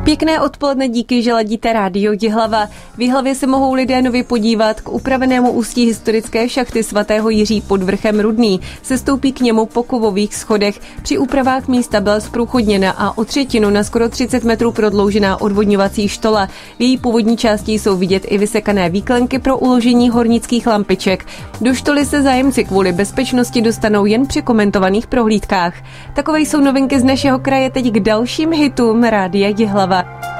Pěkné odpoledne, díky, že ladíte rádio Jihlava. V Jihlavě se mohou lidé nově podívat k upravenému ústí historické šachty svatého Jiří pod vrchem Rudný. Sestoupí k němu po kovových schodech. Při úpravách místa byla zprůchodněna a o třetinu na skoro 30 metrů prodloužená odvodňovací štola. V její původní části jsou vidět i vysekané výklenky pro uložení hornických lampiček. Do štoly se zájemci kvůli bezpečnosti dostanou jen při komentovaných prohlídkách. Takové jsou novinky z našeho kraje, teď k dalším hitům rádia Jihlava.